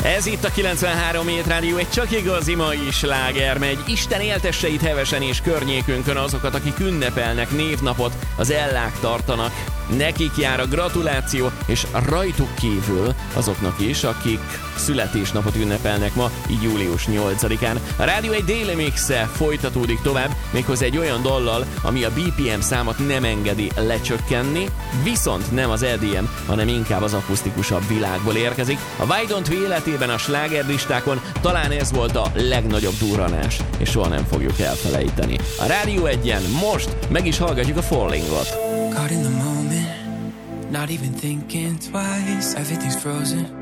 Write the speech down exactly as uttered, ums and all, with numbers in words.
Ez itt a kilencvenhárom Hét Rádió, egy csak igazi mai sláger megy. Isten éltesseit hevesen és környékünkön azokat, akik ünnepelnek névnapot, az ellák tartanak. Nekik jár a gratuláció, és rajtuk kívül azoknak is, akik születésnapot ünnepelnek ma, így július nyolcadikán. A Rádió egy Daily Mix-e folytatódik tovább, méghozzá egy olyan dallal, ami a bé pé em számot nem engedi lecsökkenni, viszont nem az é dé em, hanem inkább az akusztikusabb világból érkezik. A Why Don't We életében a slágerlistákon talán ez volt a legnagyobb durranás, és soha nem fogjuk elfelejteni. A Rádió egyen most meg is hallgatjuk a Fallingot. Caught in the moment, not even thinking twice. Everything's frozen.